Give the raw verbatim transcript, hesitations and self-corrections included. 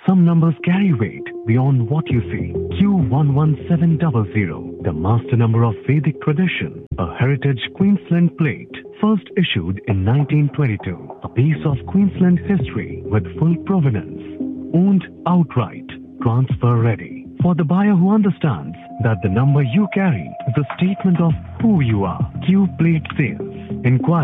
Some numbers carry weight beyond what you see. Q one one seven zero zero, the master number of Vedic tradition, a heritage Queensland plate, first issued in nineteen twenty-two, a piece of Queensland history with full provenance, owned outright, transfer ready. For the buyer who understands that the number you carry is a statement of who you are. Q Plate Sales. Inquire